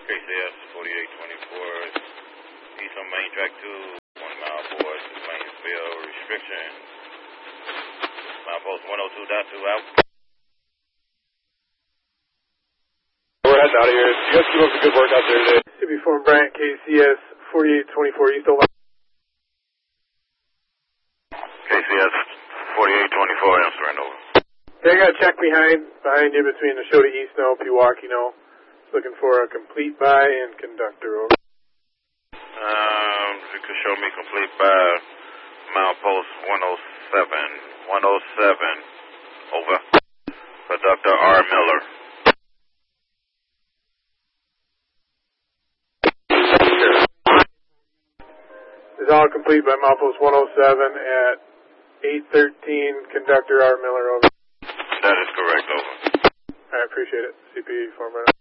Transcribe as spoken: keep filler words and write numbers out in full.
K C S forty-eight twenty-four, east on main track two, one mile towards the Plainsville restriction. Milepost one oh two point two out. We're heading out of here. You guys keep up the good work out there today. C B four Bryant, K C S forty-eight twenty-four, east of K C S forty-eight twenty-four, answer and over. Okay, I got a check behind, behind you between the Nashotah East and Pewaukee, no. Looking for a complete by and conductor, over. Um, you can show me complete by milepost one oh seven, one oh seven, over. Conductor R. Miller. Is all complete by milepost one oh seven at eight thirteen, conductor R. Miller, over. That is correct, over. I appreciate it. C P former.